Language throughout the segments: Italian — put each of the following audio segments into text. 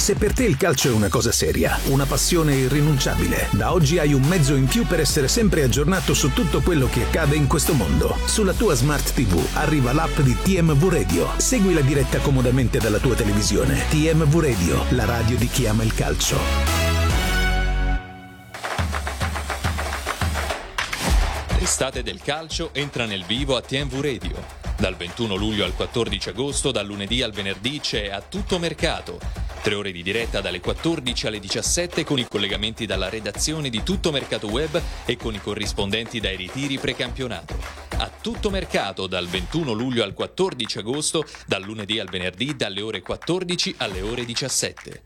Se per te il calcio è una cosa seria, una passione irrinunciabile, da oggi hai un mezzo in più per essere sempre aggiornato su tutto quello che accade in questo mondo. Sulla tua Smart TV arriva l'app di TMV Radio. Segui la diretta comodamente dalla tua televisione. TMV Radio, la radio di chi ama il calcio. L'estate del calcio entra nel vivo a TMV Radio. Dal 21 luglio al 14 agosto, dal lunedì al venerdì c'è A Tutto Mercato. 3 ore di diretta dalle 14 alle 17 con i collegamenti dalla redazione di Tutto Mercato Web e con i corrispondenti dai ritiri precampionato. A Tutto Mercato dal 21 luglio al 14 agosto, dal lunedì al venerdì dalle ore 14 alle ore 17.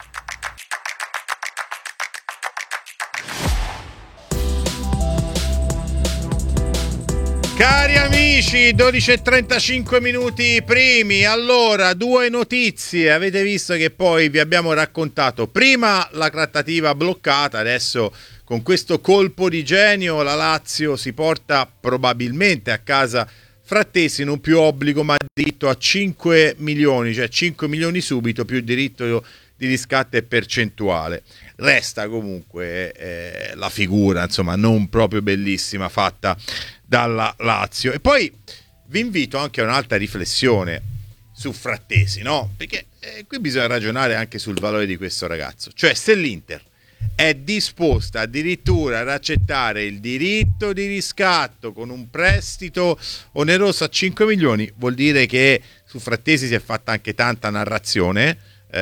Cari amici, 12:35 minuti primi. Allora, 2 notizie. Avete visto che poi vi abbiamo raccontato prima la trattativa bloccata, adesso con questo colpo di genio la Lazio si porta probabilmente a casa Frattesi, non più obbligo ma diritto a 5 milioni, cioè 5 milioni subito più diritto di riscatto e percentuale. Resta comunque la figura, insomma, non proprio bellissima fatta dalla Lazio. E poi vi invito anche a un'altra riflessione su Frattesi, no? Perché qui bisogna ragionare anche sul valore di questo ragazzo. Cioè, se l'Inter è disposta addirittura ad accettare il diritto di riscatto con un prestito oneroso a 5 milioni, vuol dire che su Frattesi si è fatta anche tanta narrazione,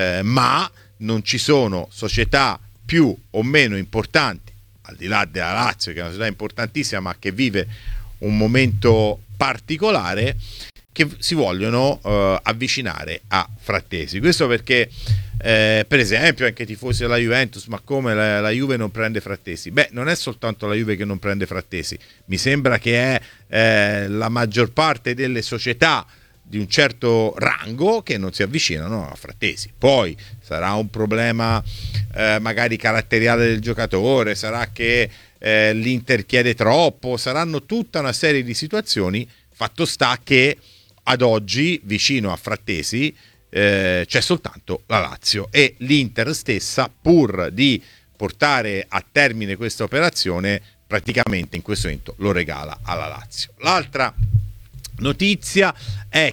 ma non ci sono società più o meno importanti, al di là della Lazio, che è una società importantissima ma che vive un momento particolare, che si vogliono avvicinare a Frattesi. Questo perché per esempio anche i tifosi della Juventus, ma come la Juve non prende Frattesi? Beh, non è soltanto la Juve che non prende Frattesi, mi sembra che è la maggior parte delle società di un certo rango che non si avvicinano a Frattesi. Poi sarà un problema magari caratteriale del giocatore, sarà che l'Inter chiede troppo, saranno tutta una serie di situazioni. Fatto sta che ad oggi vicino a Frattesi c'è soltanto la Lazio e l'Inter stessa, pur di portare a termine questa operazione, praticamente in questo momento lo regala alla Lazio. L'altra notizia è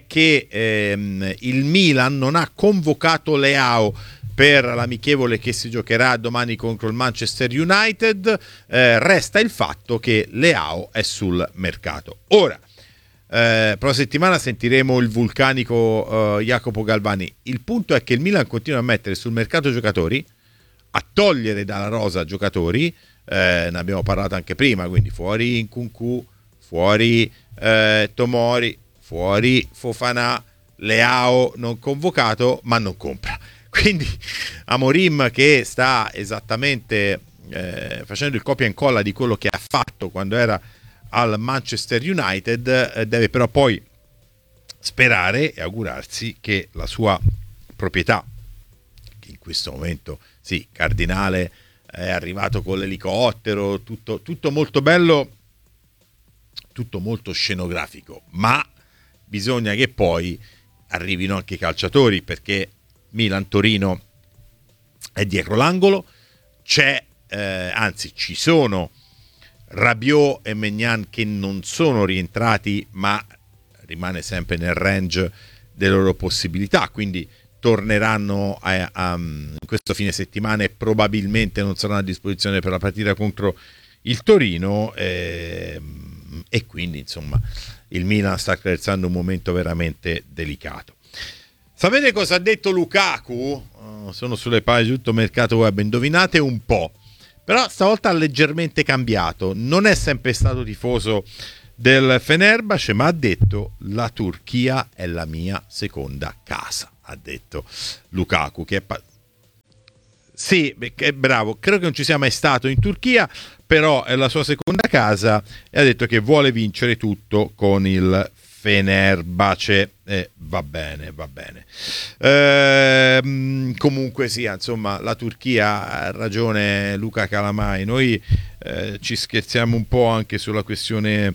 che il Milan non ha convocato Leao per l'amichevole che si giocherà domani contro il Manchester United. Resta il fatto che Leao è sul mercato. Ora, prossima settimana sentiremo il vulcanico Jacopo Galvani. Il punto è che il Milan continua a mettere sul mercato giocatori, a togliere dalla rosa giocatori, ne abbiamo parlato anche prima, quindi fuori Nkunku, fuori Tomori, fuori Fofana, Leao non convocato ma non compra. Quindi Amorim, che sta esattamente facendo il copia e incolla di quello che ha fatto quando era al Manchester United, deve però poi sperare e augurarsi che la sua proprietà, che in questo momento sì, Cardinale è arrivato con l'elicottero, tutto molto bello, tutto molto scenografico, ma bisogna che poi arrivino anche i calciatori, perché Milan-Torino è dietro l'angolo, anzi ci sono Rabiot e Maignan che non sono rientrati, ma rimane sempre nel range delle loro possibilità, quindi torneranno in questo fine settimana e probabilmente non saranno a disposizione per la partita contro il Torino, e quindi insomma il Milan sta attraversando un momento veramente delicato. Sapete cosa ha detto Lukaku? Sono sulle pagine di Tutto Mercato Web, indovinate un po'. Però stavolta ha leggermente cambiato, non è sempre stato tifoso del Fenerbahce, ma ha detto: la Turchia è la mia seconda casa, ha detto Lukaku, che sì, è bravo, credo che non ci sia mai stato in Turchia, però è la sua seconda casa, e ha detto che vuole vincere tutto con il Fenerbahce. Va bene. Comunque sia, insomma, la Turchia, ha ragione Luca Calamai, noi ci scherziamo un po' anche sulla questione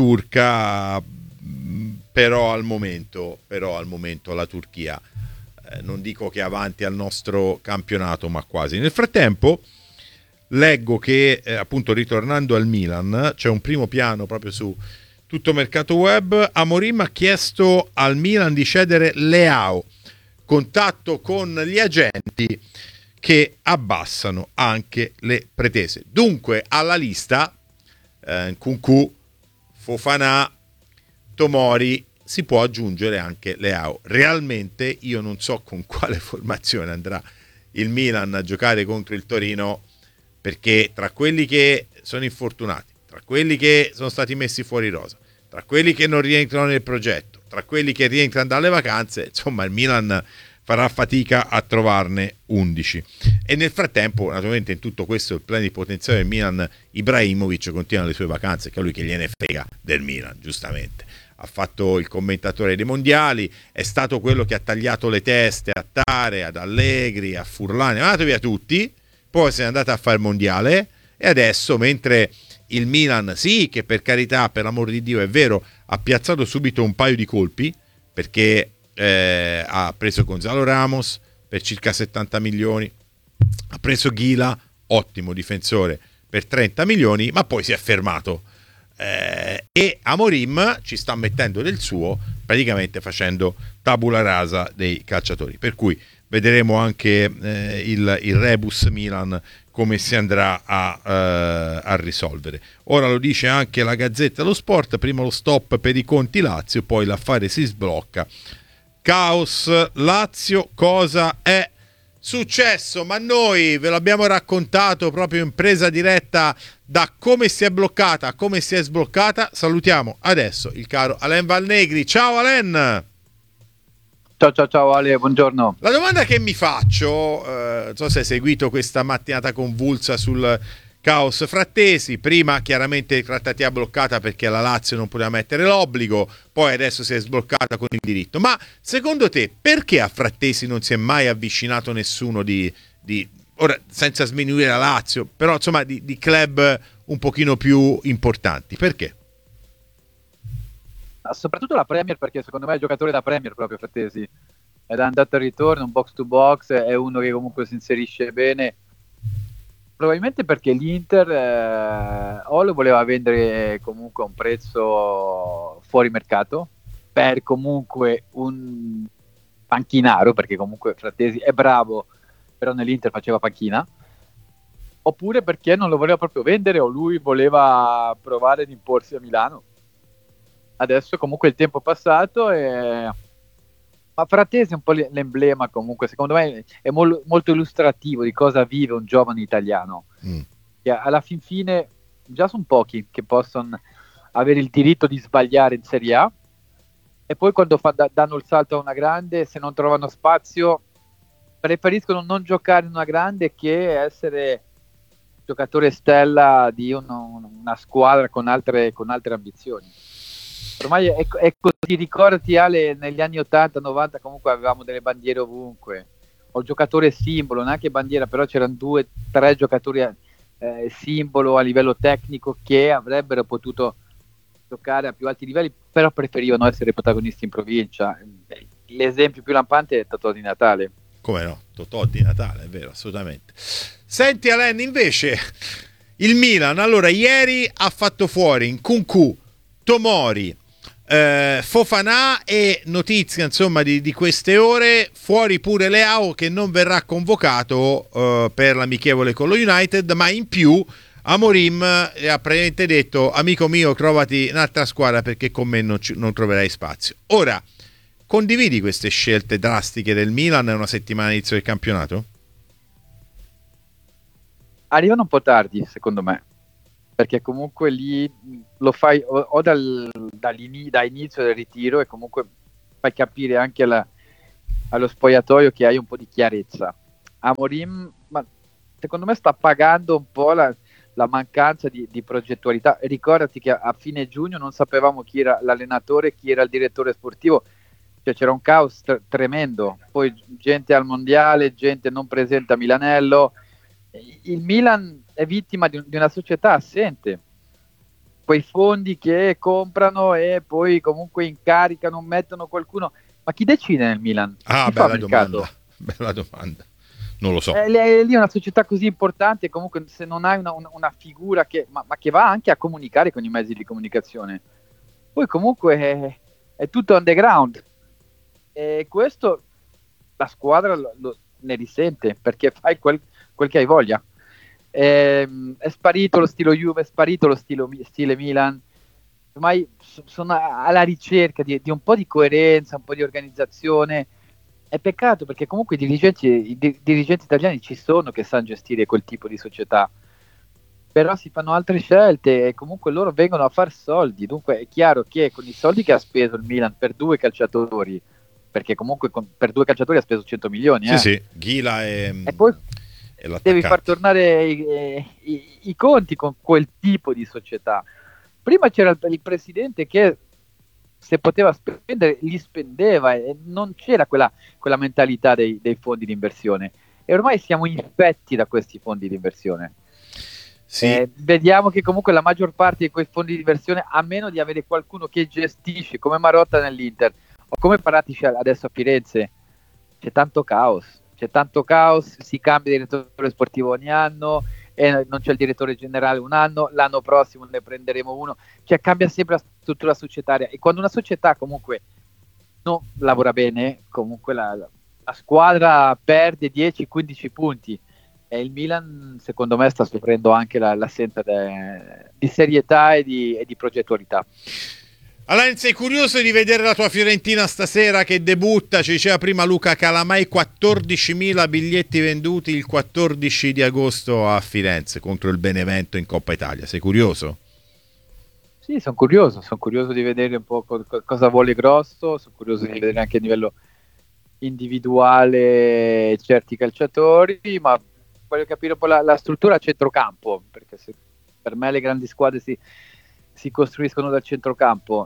turca, però al momento la Turchia non dico che avanti al nostro campionato, ma quasi. Nel frattempo leggo che appunto, ritornando al Milan, c'è un primo piano proprio su Tutto Mercato Web. Amorim ha chiesto al Milan di cedere Leao, contatto con gli agenti che abbassano anche le pretese. Dunque alla lista Nkunku, Fofana, Tomori, si può aggiungere anche Leao. Realmente io non so con quale formazione andrà il Milan a giocare contro il Torino, perché tra quelli che sono infortunati, tra quelli che sono stati messi fuori rosa, tra quelli che non rientrano nel progetto, tra quelli che rientrano dalle vacanze, insomma il Milan farà fatica a trovarne 11. E nel frattempo, naturalmente, in tutto questo il plenipotenziario del Milan, Ibrahimovic, continua le sue vacanze, che è lui che gliene frega del Milan, giustamente. Ha fatto il commentatore dei mondiali, è stato quello che ha tagliato le teste a Tare, ad Allegri, a Furlani, è andato via tutti, poi se n'è andato a fare il mondiale, e adesso, mentre il Milan, sì, che per carità, per l'amor di Dio, è vero, ha piazzato subito un paio di colpi, perché ha preso Gonzalo Ramos per circa 70 milioni, ha preso Ghila, ottimo difensore, per 30 milioni, ma poi si è fermato. E Amorim ci sta mettendo del suo, praticamente facendo tabula rasa dei calciatori, per cui vedremo anche il rebus Milan come si andrà a risolvere. Ora lo dice anche la Gazzetta dello Sport: prima lo stop per i conti Lazio, poi l'affare si sblocca. Caos Lazio, cosa è successo? Ma noi ve l'abbiamo raccontato proprio in presa diretta, da come si è bloccata a come si è sbloccata. Salutiamo adesso il caro Alain Valnegri. Ciao Alain! Ciao Ale, buongiorno. La domanda che mi faccio, non so se hai seguito questa mattinata convulsa sul caos Frattesi. Prima chiaramente trattativa bloccata perché la Lazio non poteva mettere l'obbligo, poi adesso si è sbloccata con il diritto. Ma secondo te perché a Frattesi non si è mai avvicinato nessuno di ora, senza sminuire la Lazio, però insomma di club un pochino più importanti? Perché? Soprattutto la Premier, perché secondo me è il giocatore da Premier proprio Frattesi, è da andata e ritorno, un box to box, è uno che comunque si inserisce bene. Probabilmente perché l'Inter o lo voleva vendere comunque a un prezzo fuori mercato, per comunque un panchinaro, perché comunque Frattesi è bravo, però nell'Inter faceva panchina, oppure perché non lo voleva proprio vendere o lui voleva provare ad imporsi a Milano. Adesso comunque il tempo è passato, ma Frattesi è un po' l'emblema, comunque secondo me è molto illustrativo di cosa vive un giovane italiano. Che alla fin fine già sono pochi che possono avere il diritto di sbagliare in Serie A, e poi quando danno il salto a una grande, se non trovano spazio preferiscono non giocare in una grande che essere giocatore stella di una squadra con altre ambizioni. Ormai è così. Ricordati Ale, negli anni 80-90 comunque avevamo delle bandiere ovunque, o giocatore simbolo, neanche bandiera, però c'erano 2-3 giocatori simbolo a livello tecnico che avrebbero potuto giocare a più alti livelli, però preferivano essere protagonisti in provincia. L'esempio più lampante è Totò Di Natale. Come no, Totò Di Natale, è vero, assolutamente. Senti Alain, invece il Milan, allora ieri ha fatto fuori Nkunku, Tomori, Fofana, e notizia insomma di queste ore, fuori pure Leao che non verrà convocato per l'amichevole con lo United, ma in più Amorim ha praticamente detto: amico mio, trovati un'altra squadra perché con me non troverai spazio. Ora, condividi queste scelte drastiche del Milan una settimana all'inizio del campionato? Arrivano un po' tardi secondo me, perché comunque lì lo fai o da inizio del ritiro, e comunque fai capire anche allo spogliatoio che hai un po' di chiarezza. Amorim, ma secondo me sta pagando un po' la mancanza di progettualità. Ricordati che a fine giugno non sapevamo chi era l'allenatore, chi era il direttore sportivo, cioè c'era un caos tremendo, poi gente al mondiale, gente non presente a Milanello. Il Milan è vittima di una società assente, quei fondi che comprano e poi comunque incaricano, mettono qualcuno, ma Ma chi decide nel Milan? Ah, Chi fa mercato? Bella domanda. Non lo so. Lì è una società così importante, comunque se non hai una figura ma che va anche a comunicare con i mezzi di comunicazione, poi comunque è tutto underground, e questo la squadra ne risente, perché fai quel che hai voglia. È sparito lo stile Juve, è sparito lo stile Milan, ormai sono alla ricerca di un po' di coerenza, un po' di organizzazione. È peccato, perché comunque i dirigenti italiani ci sono che sanno gestire quel tipo di società, però si fanno altre scelte e comunque loro vengono a far soldi. Dunque è chiaro che con i soldi che ha speso il Milan per 2 calciatori, perché comunque per 2 calciatori ha speso 100 milioni, sì, Ghila e poi devi far tornare i conti con quel tipo di società. Prima c'era il presidente che se poteva spendere li spendeva, e non c'era quella mentalità dei fondi di inversione, e ormai siamo infetti da questi fondi di inversione. Sì. Vediamo che comunque la maggior parte di quei fondi di inversione, a meno di avere qualcuno che gestisce come Marotta nell'Inter o come Paratici adesso a Firenze, c'è tanto caos, si cambia direttore sportivo ogni anno e non c'è il direttore generale un anno, l'anno prossimo ne prenderemo uno, cioè cambia sempre la struttura societaria, e quando una società comunque non lavora bene, comunque la squadra perde 10-15 punti, e il Milan secondo me sta soffrendo anche l'assenza di serietà e di progettualità. Alain, sei curioso di vedere la tua Fiorentina stasera che debutta? Ci diceva prima Luca Calamai, 14.000 biglietti venduti il 14 di agosto a Firenze contro il Benevento in Coppa Italia. Sei curioso? Sì, sono curioso di vedere un po' cosa vuole Grosso, sono curioso di vedere anche a livello individuale certi calciatori, ma voglio capire un po' la struttura a centrocampo, perché per me le grandi squadre si costruiscono dal centrocampo.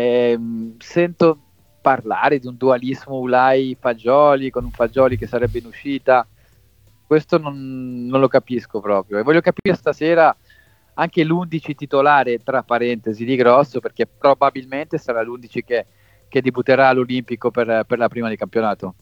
Sento parlare di un dualismo Ulai-Fagioli, con un Fagioli che sarebbe in uscita. Questo non lo capisco proprio, e voglio capire stasera anche l'11 titolare, tra parentesi, di Grosso, perché probabilmente sarà l'11 che debutterà all'Olimpico per la prima di campionato.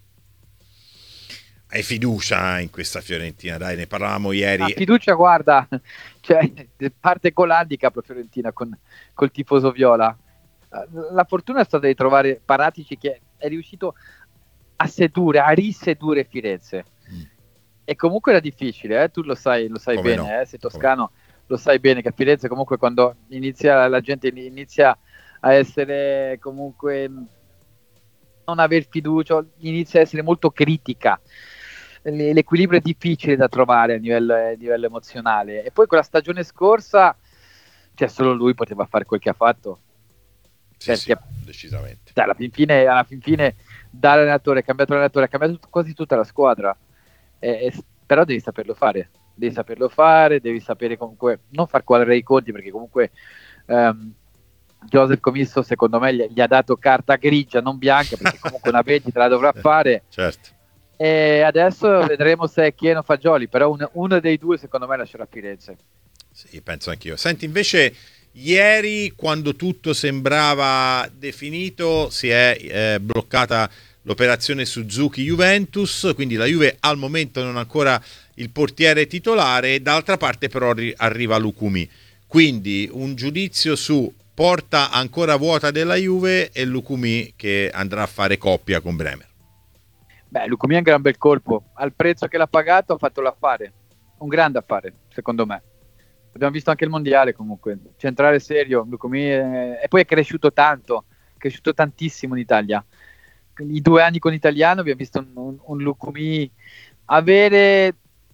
Hai fiducia in questa Fiorentina? Dai, ne parlavamo ieri. La fiducia, guarda, cioè, parte con l'handicap la Fiorentina col tifoso viola. La fortuna è stata di trovare Paratici, che è riuscito a risedurre Firenze. E comunque era difficile, tu lo sai bene, no? Sei toscano, lo sai bene che a Firenze comunque quando la gente inizia a essere comunque non aver fiducia, inizia a essere molto critica. L'equilibrio è difficile da trovare a livello emozionale, e poi con la stagione scorsa, cioè, solo lui poteva fare quel che ha fatto, perché decisamente alla fin fine da allenatore, cambiato allenatore, ha cambiato quasi tutta la squadra, però devi saperlo fare, devi sapere comunque non far quadrare i conti, perché comunque Joseph Commisso secondo me gli ha dato carta grigia, non bianca, perché comunque una vendita la dovrà fare. Certo. E adesso vedremo se è Chieno o Fagioli, però uno dei due secondo me lascerà Firenze. Sì, penso anch'io. Senti, invece ieri, quando tutto sembrava definito, si è bloccata l'operazione Suzuki-Juventus, quindi la Juve al momento non ha ancora il portiere titolare, dall'altra parte però arriva Lukumi, quindi un giudizio su porta ancora vuota della Juve e Lukumi che andrà a fare coppia con Bremer. Beh, Lukumi è un gran bel colpo, al prezzo che l'ha pagato ha fatto l'affare, un grande affare secondo me. Abbiamo visto anche il mondiale, comunque centrale serio Lukumi, e poi è cresciuto tantissimo in Italia. I 2 anni con l'italiano abbiamo visto un Lukumi avere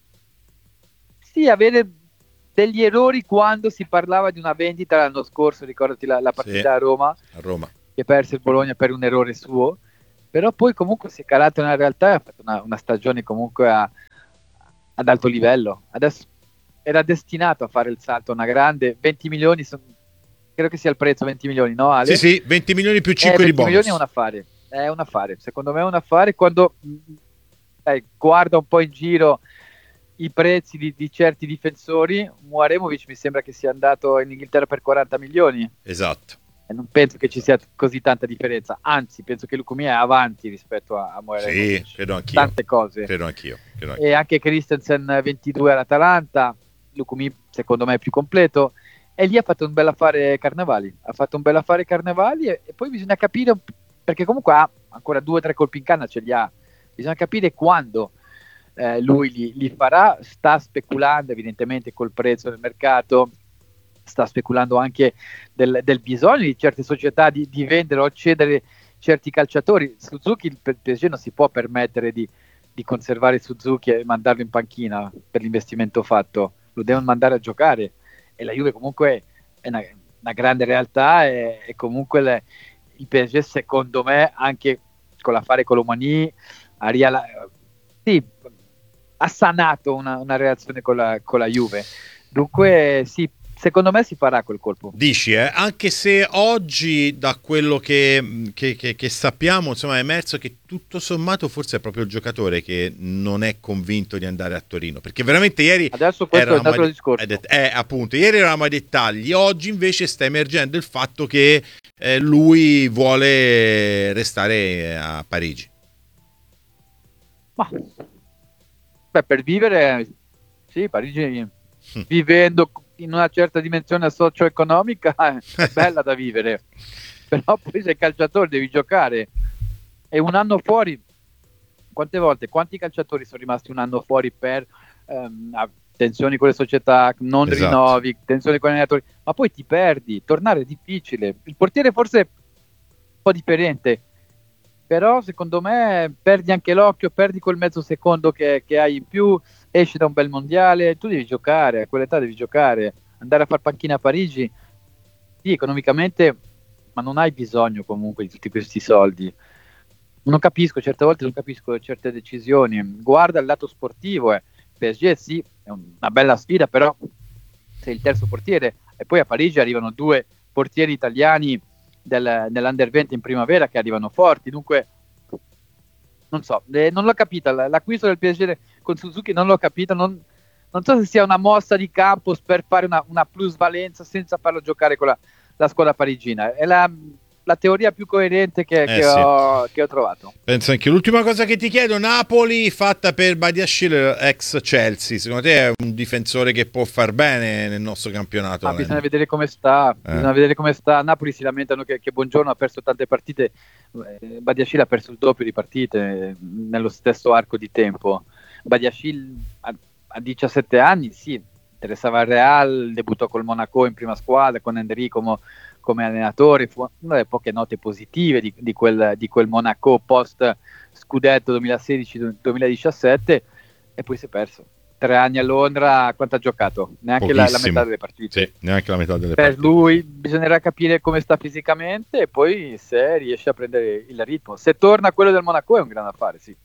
degli errori quando si parlava di una vendita l'anno scorso, ricordati la partita a Roma, che perse il Bologna per un errore suo, però poi comunque si è calato nella realtà e ha fatto una stagione comunque ad alto livello. Adesso era destinato a fare il salto a una grande 20 milioni, credo che sia il prezzo, 20 milioni, no Ale? Sì, 20 milioni più 5 di bonus. 20 milioni è un affare, secondo me è un affare. Quando guarda un po' in giro i prezzi di certi difensori, Muaremovic mi sembra che sia andato in Inghilterra per 40 milioni. Esatto. e non penso che ci sia così tanta differenza, anzi penso che Lukumi è avanti rispetto a Moera. Sì, credo anch'io. Tante cose. Credo anch'io. E anche Christensen 22 all'Atalanta, Lukumi secondo me è più completo, e lì ha fatto un bel affare Carnevali, e poi bisogna capire, perché comunque ha ancora 2 o 3 colpi in canna, ce li ha, bisogna capire quando lui li farà. Sta speculando evidentemente col prezzo del mercato, sta speculando anche del bisogno di certe società di vendere o cedere certi calciatori. Suzuki, il PSG non si può permettere di conservare Suzuki e mandarlo in panchina per l'investimento fatto, lo devono mandare a giocare, e la Juve comunque è una grande realtà, e comunque il PSG secondo me, anche con l'affare Colomani, ha sanato una relazione con la Juve, dunque sì, secondo me si farà quel colpo. Dici, anche se oggi da quello che sappiamo, insomma, è emerso che tutto sommato forse è proprio il giocatore che non è convinto di andare a Torino, perché veramente ieri adesso questo è un altro discorso, appunto ieri eravamo ai dettagli, oggi invece sta emergendo il fatto che lui vuole restare a Parigi. Ma per vivere, sì, Parigi vivendo in una certa dimensione socio-economica è bella da vivere, però poi sei calciatore, devi giocare, e un anno fuori, quanti calciatori sono rimasti un anno fuori per tensioni con le società, non rinnovi, tensioni con gli allenatori, ma poi ti perdi, tornare è difficile. Il portiere forse è un po' differente, però secondo me perdi anche l'occhio, perdi quel mezzo secondo che hai in più, esci da un bel mondiale, tu devi giocare, a quell'età devi giocare, andare a far panchina a Parigi, sì, economicamente, ma non hai bisogno comunque di tutti questi soldi. Certe volte non capisco certe decisioni. Guarda il lato sportivo, PSG sì, è una bella sfida, però sei il terzo portiere, e poi a Parigi arrivano 2 portieri italiani dell'Under 20 in primavera che arrivano forti, dunque non so, non l'ho capita l'acquisto del PSG con Suzuki, non l'ho capito, non so se sia una mossa di campo per fare una plusvalenza senza farlo giocare con la squadra parigina. È la teoria più coerente che ho trovato. Penso anche. L'ultima cosa che ti chiedo, Napoli fatta per Badiashile ex Chelsea, secondo te è un difensore che può far bene nel nostro campionato? Bisogna vedere come sta, Napoli si lamentano che Buongiorno ha perso tante partite, Badiashile ha perso il doppio di partite nello stesso arco di tempo. Badiashile a 17 anni, sì, interessava il Real, debuttò col Monaco in prima squadra con Enrico come allenatore, fu una delle poche note positive di quel Monaco post scudetto 2016-2017, e poi si è perso. 3 anni a Londra, quanto ha giocato? Neanche la metà delle partite. Sì, neanche la metà delle partite. Per lui bisognerà capire come sta fisicamente, e poi se riesce a prendere il ritmo. Se torna quello del Monaco è un gran affare, sì.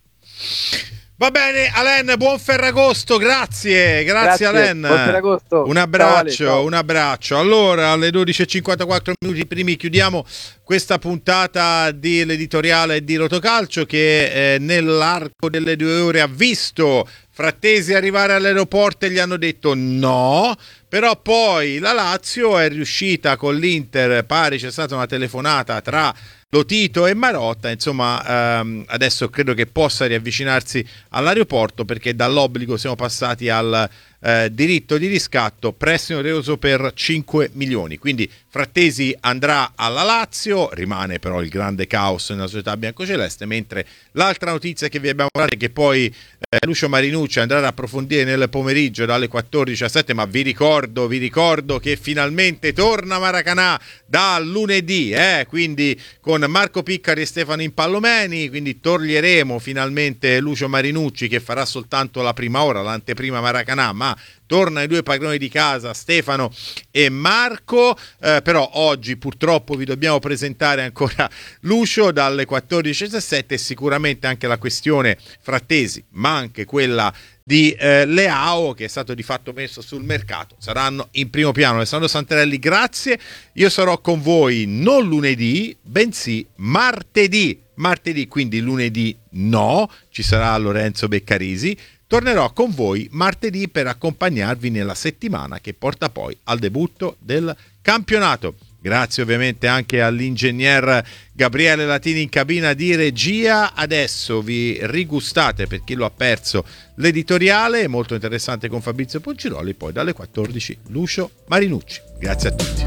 Va bene, Alain, buon Ferragosto, grazie Alain. Buon Ferragosto. Un abbraccio. Allora, alle 12:54 minuti primi chiudiamo questa puntata dell'editoriale di Rotocalcio, che nell'arco delle 2 ore ha visto Frattesi arrivare all'aeroporto e gli hanno detto no, però poi la Lazio è riuscita con l'Inter, pare c'è stata una telefonata tra Lotito e Marotta, insomma adesso credo che possa riavvicinarsi all'aeroporto, perché dall'obbligo siamo passati al diritto di riscatto, prestito oneroso per 5 milioni, quindi Frattesi andrà alla Lazio, rimane però il grande caos nella società biancoceleste, mentre l'altra notizia che vi abbiamo dato è che poi Lucio Marinucci andrà ad approfondire nel pomeriggio dalle 14:17, ma vi ricordo che finalmente torna Maracanã da lunedì, quindi con Marco Piccari e Stefano Impallomeni, quindi toglieremo finalmente Lucio Marinucci, che farà soltanto la prima ora, l'anteprima Maracanã, ma tornano i 2 padroni di casa, Stefano e Marco, però oggi purtroppo vi dobbiamo presentare ancora Lucio dalle 14:17, e sicuramente anche la questione Frattesi, ma anche quella di Leao, che è stato di fatto messo sul mercato, saranno in primo piano. Alessandro Santarelli, grazie, io sarò con voi non lunedì, bensì martedì, quindi lunedì no, ci sarà Lorenzo Beccarisi. Tornerò con voi martedì per accompagnarvi nella settimana che porta poi al debutto del campionato. Grazie ovviamente anche all'ingegner Gabriele Latini in cabina di regia. Adesso vi rigustate, per chi lo ha perso, l'editoriale molto interessante con Fabrizio Poggiroli, poi dalle 14 Lucio Marinucci. Grazie a tutti.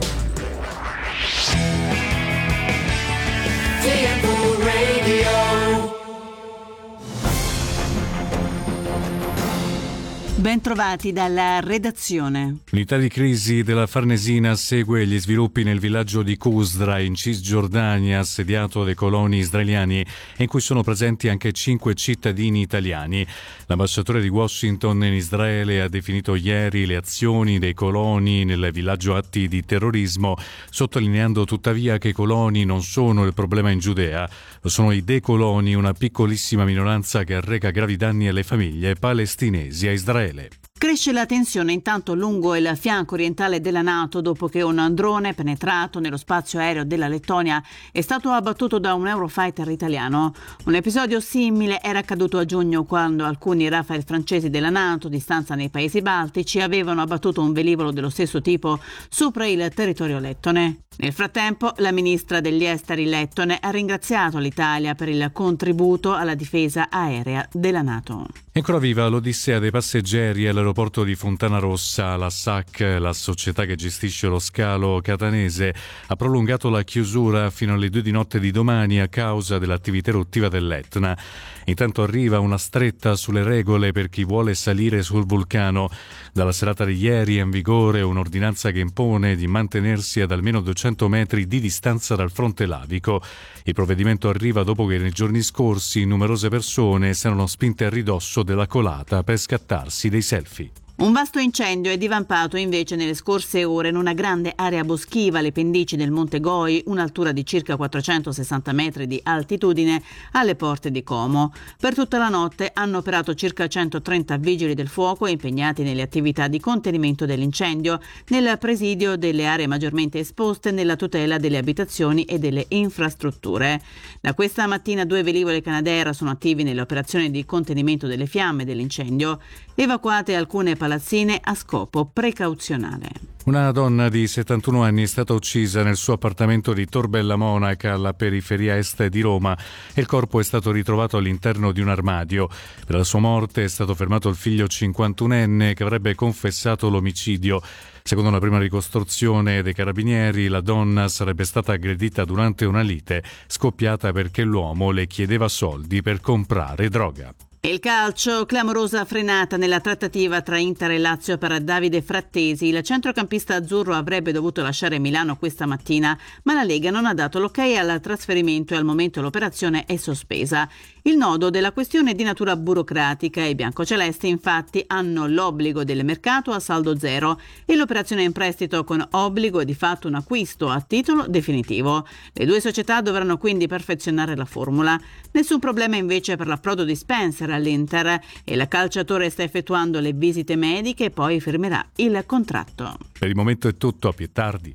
Bentrovati dalla redazione. L'unità di crisi della Farnesina segue gli sviluppi nel villaggio di Qusra in Cisgiordania, assediato dai coloni israeliani e in cui sono presenti anche 5 cittadini italiani. L'ambasciatore di Washington in Israele ha definito ieri le azioni dei coloni nel villaggio atti di terrorismo, sottolineando tuttavia che i coloni non sono il problema in Giudea, lo sono i decoloni, una piccolissima minoranza che arreca gravi danni alle famiglie palestinesi a Israele. Cresce la tensione intanto lungo il fianco orientale della NATO dopo che un drone penetrato nello spazio aereo della Lettonia è stato abbattuto da un Eurofighter italiano. Un episodio simile era accaduto a giugno quando alcuni Rafale francesi della NATO, di stanza nei paesi baltici, avevano abbattuto un velivolo dello stesso tipo sopra il territorio lettone. Nel frattempo, la ministra degli esteri lettone ha ringraziato l'Italia per il contributo alla difesa aerea della NATO. È ancora viva l'odissea dei passeggeri all'aeroporto di Fontanarossa. La SAC, la società che gestisce lo scalo catanese, ha prolungato la chiusura fino alle 2 di notte di domani a causa dell'attività eruttiva dell'Etna. Intanto arriva una stretta sulle regole per chi vuole salire sul vulcano. Dalla serata di ieri è in vigore un'ordinanza che impone di mantenersi ad almeno 200 metri di distanza dal fronte lavico. Il provvedimento arriva dopo che nei giorni scorsi numerose persone si erano spinte a ridosso della colata per scattarsi dei selfie. Un vasto incendio è divampato invece nelle scorse ore in una grande area boschiva alle pendici del Monte Goi, un'altura di circa 460 metri di altitudine, alle porte di Como. Per tutta la notte hanno operato circa 130 vigili del fuoco impegnati nelle attività di contenimento dell'incendio, nel presidio delle aree maggiormente esposte, nella tutela delle abitazioni e delle infrastrutture. Da questa mattina 2 velivoli Canadair sono attivi nelle operazioni di contenimento delle fiamme dell'incendio. Evacuate alcune palazzine a scopo precauzionale. Una donna di 71 anni è stata uccisa nel suo appartamento di Tor Bella Monaca, alla periferia est di Roma, e il corpo è stato ritrovato all'interno di un armadio. Per la sua morte è stato fermato il figlio 51enne che avrebbe confessato l'omicidio. Secondo una prima ricostruzione dei carabinieri, la donna sarebbe stata aggredita durante una lite scoppiata perché l'uomo le chiedeva soldi per comprare droga. Il calcio, clamorosa frenata nella trattativa tra Inter e Lazio per Davide Frattesi. Il centrocampista azzurro avrebbe dovuto lasciare Milano questa mattina, ma la Lega non ha dato l'ok al trasferimento e al momento l'operazione è sospesa. Il nodo della questione è di natura burocratica. I biancocelesti infatti hanno l'obbligo del mercato a saldo zero e l'operazione in prestito con obbligo è di fatto un acquisto a titolo definitivo. Le due società dovranno quindi perfezionare la formula. Nessun problema invece per l'approdo di Spencer all'Inter e il calciatore sta effettuando le visite mediche e poi firmerà il contratto. Per il momento è tutto, a più tardi.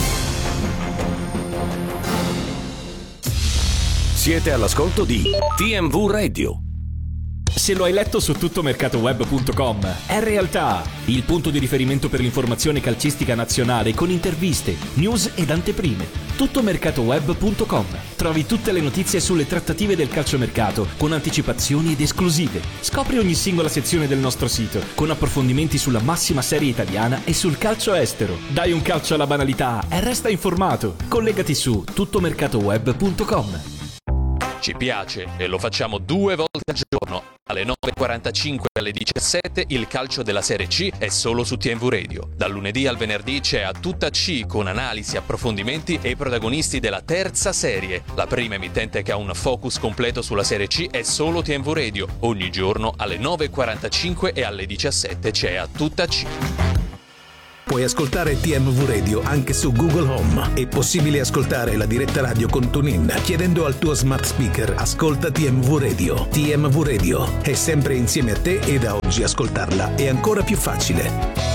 Siete all'ascolto di TMV Radio. Se lo hai letto su tuttomercatoweb.com, è realtà, il punto di riferimento per l'informazione calcistica nazionale con interviste, news ed anteprime. Tuttomercatoweb.com. Trovi tutte le notizie sulle trattative del calciomercato con anticipazioni ed esclusive. Scopri ogni singola sezione del nostro sito con approfondimenti sulla massima serie italiana e sul calcio estero. Dai un calcio alla banalità e resta informato. Collegati su tuttomercatoweb.com. Ci piace e lo facciamo 2 volte al giorno. Alle 9.45 e alle 17 il calcio della Serie C è solo su TMV Radio. Dal lunedì al venerdì c'è A Tutta C con analisi, approfondimenti e i protagonisti della terza serie. La prima emittente che ha un focus completo sulla Serie C è solo TMV Radio. Ogni giorno alle 9.45 e alle 17 c'è A Tutta C. Puoi ascoltare TMV Radio anche su Google Home. È possibile ascoltare la diretta radio con TuneIn chiedendo al tuo smart speaker "Ascolta TMV Radio". TMV Radio è sempre insieme a te e da oggi ascoltarla è ancora più facile.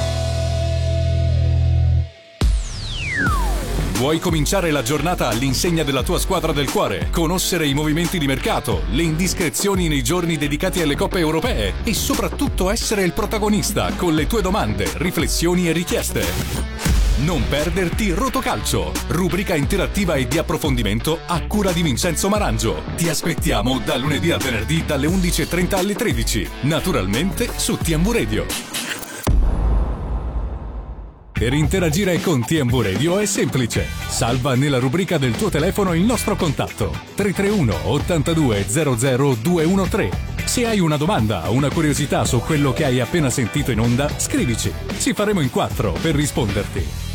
Vuoi cominciare la giornata all'insegna della tua squadra del cuore? Conoscere i movimenti di mercato, le indiscrezioni nei giorni dedicati alle coppe europee e soprattutto essere il protagonista con le tue domande, riflessioni e richieste? Non perderti Rotocalcio, rubrica interattiva e di approfondimento a cura di Vincenzo Marangio. Ti aspettiamo da lunedì a venerdì dalle 11:30 alle 13, naturalmente su TMV Radio. Per interagire con TMV Radio è semplice. Salva nella rubrica del tuo telefono il nostro contatto 331 82 00 213. Se hai una domanda o una curiosità su quello che hai appena sentito in onda, scrivici. Ci faremo in 4 per risponderti.